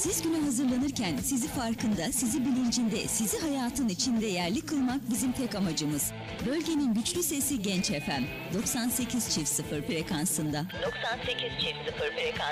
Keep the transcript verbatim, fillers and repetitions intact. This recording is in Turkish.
Siz güne hazırlanırken sizi farkında, sizi bilincinde, sizi hayatın içinde yerli kılmak bizim tek amacımız. Bölgenin güçlü sesi Genç F M doksan sekiz çift sıfır frekansında. doksan sekiz çift sıfır frekansında.